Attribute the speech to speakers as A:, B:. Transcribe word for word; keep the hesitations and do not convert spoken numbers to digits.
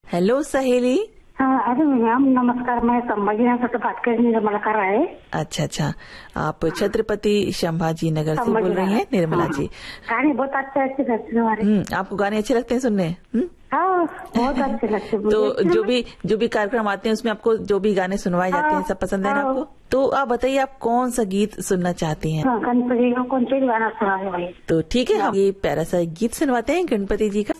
A: Hello सहेली।
B: हाँ, अरे मैम नमस्कार, मैं संभाजीनगर से बात कर रही हूँ, निर्मला कर रहा है।
A: अच्छा अच्छा, आप छत्रपति संभाजी नगर से बोल रही हैं निर्मला जी।
B: गाने बहुत अच्छे अच्छे लगते हैं हमारे।
A: हम्म, आपको गाने अच्छे लगते हैं सुनने? हम्म,
B: हाँ बहुत अच्छे लगते हैं।
A: तो जो भी जो भी कार्यक्रम आते हैं उसमें आपको जो भी गाने सुनवाए जाते हैं सब पसंद है ना आपको? तो आप बताइए आप कौन सा गीत सुनना चाहती हैं?
B: गणपति का कौन सा गाना सुना है भाई?
A: तो ठीक है, हम ये प्यारा सा गीत सुनवाते हैं गणपति जी का।